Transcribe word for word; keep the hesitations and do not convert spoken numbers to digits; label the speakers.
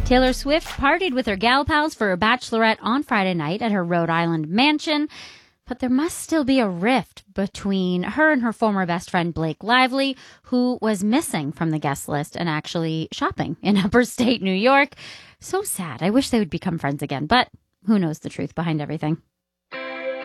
Speaker 1: Taylor Swift partied with her gal pals for a bachelorette on Friday night at her Rhode Island mansion. But there must still be a rift between her and her former best friend Blake Lively, who was missing from the guest list and actually shopping in upper state New York. So sad. I wish they would become friends again, but who knows the truth behind everything.